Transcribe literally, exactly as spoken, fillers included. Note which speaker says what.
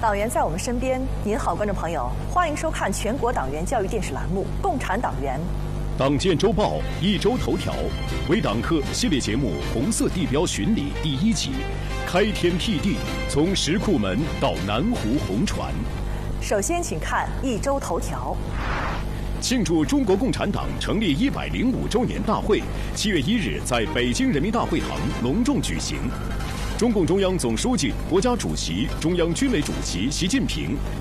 Speaker 1: 党员在我们身边。您好，观众朋友，欢迎收看全国党员教育电视栏目《共产党员》。
Speaker 2: 党建周报一周头条，为党课系列节目《红色地标巡礼》第一集，开天辟地，从石库门到南湖红船。
Speaker 1: 首先，请看一周头条。
Speaker 2: 庆祝中国共产党成立一百零五周年大会，七月一日在北京人民大会堂隆重举行。中共中央总书记、国家主席、中央军委主席习近平